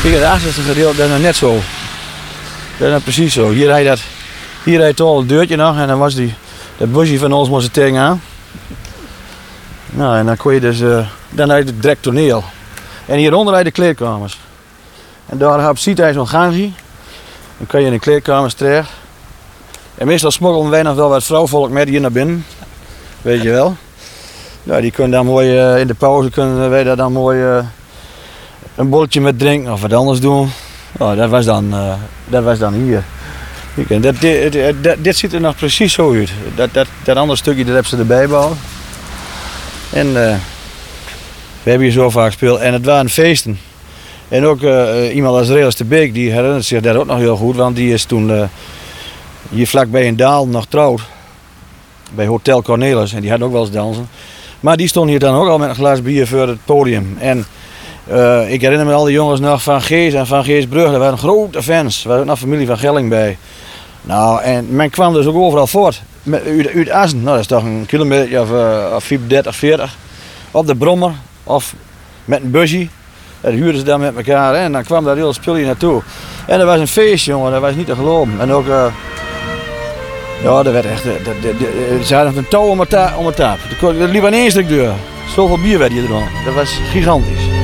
Kijk, het achterste gedeelte, dat is nog net zo. Dat is nog precies zo. Hier rijdt al het deurtje nog en dan was dat busje van ons moest er tegenaan. Nou, en dan kon je dus, dan had je het direct toneel. En hieronder had je de kleedkamers. En daar op ziet hij zo'n gangje. Dan kan je in de kleedkamers terecht. En meestal smokkelden wij nog wel wat vrouwvolk met hier naar binnen. Weet je wel. Nou, die kunnen dan mooi in de pauze kunnen wij daar dan mooi een bolletje met drinken of wat anders doen. Oh, dat was dan hier. Dit ziet er nog precies zo uit. Dat andere stukje dat hebben ze erbij bouwen. En we hebben hier zo vaak gespeeld en het waren feesten. En ook iemand als Relis de Beek, die herinnert zich dat ook nog heel goed, want die is toen hier vlakbij in Daal nog trouwd. Bij Hotel Cornelis en die had ook wel eens dansen. Maar die stond hier dan ook al met een glas bier voor het podium. En ik herinner me al die jongens nog van Gees en van Geesbrug, dat waren grote fans. Er was ook nog familie van Gelling bij. Nou, en men kwam dus ook overal voort. Uit Assen, nou, dat is toch een kilometer of 35, 40. Op de brommer of met een busje. Dat huurden ze dan met elkaar en dan kwam daar heel spul hier naartoe. En dat was een feest, jongen, dat was niet te geloven. En ook, ja, dat werd echt, ze hadden een touw om het taap. Er liep aan één stuk deur. Zoveel bier werd hier ervan. Dat was gigantisch.